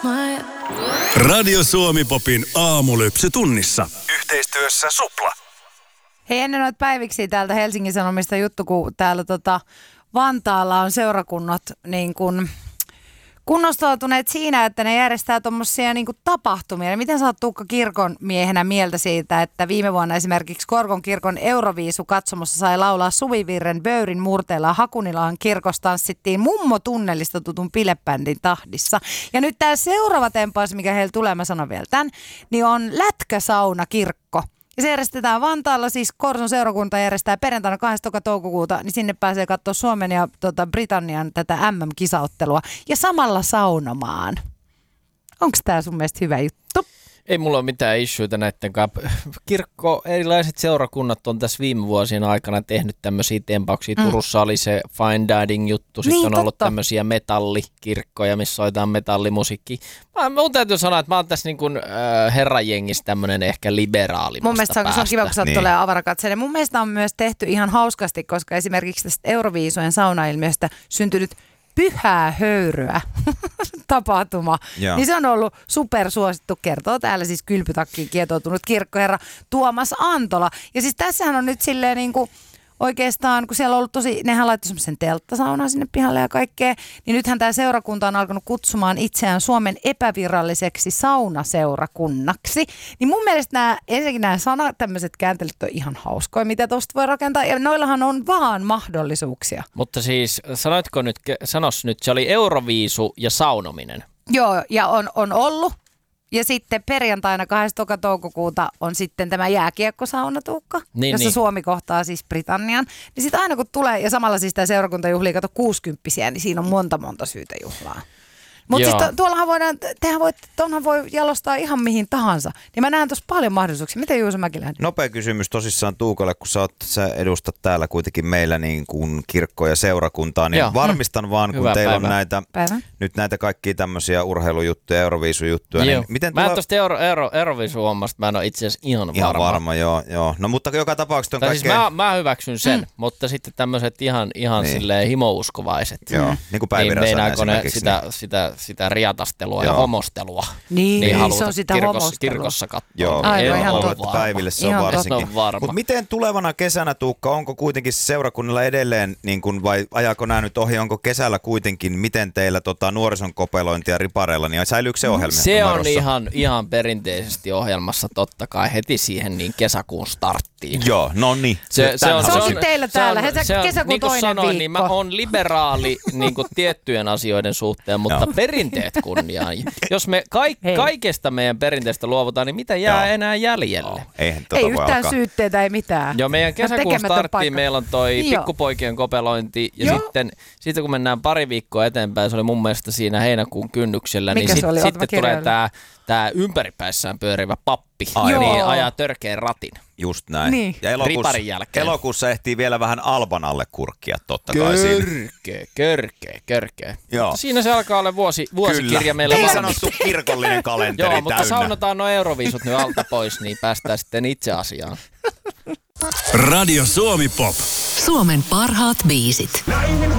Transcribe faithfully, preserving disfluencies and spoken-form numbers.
Radio Suomi Popin aamulypsy tunnissa. Yhteistyössä Supla. Hei, ennen noita päiviksi täältä Helsingin Sanomista juttu, kun täällä tota Vantaalla on seurakunnat niin kun kunnostautuneet siinä, että ne järjestää tuommoisia niin kuin tapahtumia. Ja miten sä oot, Tuukka, kirkon miehenä mieltä siitä, että viime vuonna esimerkiksi Korkon kirkon Euroviisu katsomossa sai laulaa Suvivirren Böyrin murteella Hakunilan kirkossa tanssittiin Mummo tunnelista tutun bilebändin tahdissa. Ja nyt tämä seuraava tempaus, mikä heillä tulee, mä sanon vielä tämän, niin on Lätkäsaunakirkko. Ja se järjestetään Vantaalla, siis Korson seurakunta järjestää perjantaina kahdestoista toukokuuta, niin sinne pääsee katsoa Suomen ja tota, Britannian tätä M M-kisaottelua ja samalla saunomaan. Onko tämä sun mielestä hyvä juttu? Ei mulla ole mitään issueita näiden kanssa. Kirkko, erilaiset seurakunnat on tässä viime vuosien aikana tehnyt tämmöisiä tempauksia. Mm. Turussa oli se Fine Dining juttu, sitten niin, on ollut tämmöisiä metallikirkkoja, missä soitaan metallimusiikkia. Mä, mun täytyy sanoa, että mä oon tässä niin kuin äh, herranjengissä tämmönen ehkä liberaalimmasta mun mielestä päästä. Se on kiva, kun sä oot niin. avarakatseinen. Mun mielestä on myös tehty ihan hauskasti, koska esimerkiksi tästä Euroviisujen saunailmiöstä syntynyt Pyhää höyryä tapahtuma, ja. Niin se on ollut supersuosittu, kertoo täällä siis kylpytakkiin kietoutunut kirkkoherra Tuomas Antola. Ja siis tässähän on nyt silleen niin kuin oikeastaan, kun siellä on ollut tosi, nehän laittoi semmoisen telttasaunaan sinne pihalle ja kaikkea, niin nythän tämä seurakunta on alkanut kutsumaan itseään Suomen epäviralliseksi saunaseurakunnaksi. Niin mun mielestä nämä, ensinnäkin nämä sanat, tämmöiset kääntelyt on ihan hauskoja, mitä tuosta voi rakentaa, ja noillahan on vaan mahdollisuuksia. Mutta siis, sanoitko nyt, sanos nyt, se oli Euroviisu ja saunominen. Joo, ja on, on ollut. Ja sitten perjantaina kahdestoista toukokuuta on sitten tämä jääkiekkosauna, Tuukka, niin, jossa niin. Suomi kohtaa siis Britannian. Niin sitten aina kun tulee, ja samalla siis tämä seurakunta juhlii, kato kuusikymppisiä, niin siinä on monta monta syytä juhlaa. Mutta siis to, tuollahan voidaan, tehän voit, tuonhan voi jalostaa ihan mihin tahansa. Niin mä näen tuossa paljon mahdollisuuksia. Miten Juuso Mäkilä? Nopea kysymys tosissaan Tuukalle, kun sä, oot, sä edustat täällä kuitenkin meillä niin kuin kirkkoa ja seurakuntaa, niin Joo. varmistan mm. vaan, kun Hyvä teillä päivä. on näitä, päivä. nyt näitä kaikkia tämmöisiä urheilujuttuja, Euroviisujuttuja. Niin miten mä en tulla... tuosta Euro, Euro, Euroviisu-hommasta, mä en ole itse asiassa ihan, ihan varma. varma. joo, joo. No mutta joka tapauksessa on kaikkea... Siis mä, mä hyväksyn sen, mm. mutta sitten tämmöiset ihan, ihan niin. silleen himouskovaiset. Joo, mm. niin kuin Päivirässä esimerkiksi. Sitä, niin. sitä, sitä riatasta Joo. ja homostelua. Niin, niin se on sitä kirkossa, homostelua. Kirkossa katsoa. Joo, aivan ihan totta. Päiville se on varsinkin. Mutta miten tulevana kesänä, Tuukka, onko kuitenkin seurakunnilla edelleen, niin kun, vai ajaako nämä nyt ohi, onko kesällä kuitenkin, miten teillä tota, nuorison kopelointia ripareilla, niin säilyykö se ohjelma? Se on ihan, ihan perinteisesti ohjelmassa totta kai heti siihen niin kesäkuun starttiin. Joo, no niin. Se, se, on, se onkin teillä täällä, se on, se on, kesäkuun niin toinen sanoin, viikko. Niin mä oon liberaali niin kuin tiettyjen asioiden suhteen, mutta perinteet kunniaan. Jos me kaik, kaikesta meidän perinteestä luovutaan, niin mitä jää Joo. enää jäljelle? Joo. Eihän tota ei voi yhtään alkaa. syytteitä, ei mitään. Joo, meidän kesäkuun starttiin meillä on toi Joo. pikkupoikien kopelointi ja Joo. sitten siitä kun mennään pari viikkoa eteenpäin, se oli mun mielestä siinä heinäkuun kynnyksellä, Mikä niin sitten sit tulee tää, tää ympäripäissään pyörivä pappi, Ai, niin ajaa törkeän ratin. Just näin. Niin. Ja elokuussa, elokuussa ehtii vielä vähän Alban alle kurkkia, totta kai siinä. Körkeä, körkeä, körkeä. Joo. Siinä se alkaa olla vuosi, vuosikirja Kyllä. meillä valmis. Sanottu kirkollinen kalenteri Joo, mutta täynnä. saunotaan nuo Euroviisut nyt alta pois, niin päästään sitten itse asiaan. Radio Suomi Pop. Suomen parhaat biisit.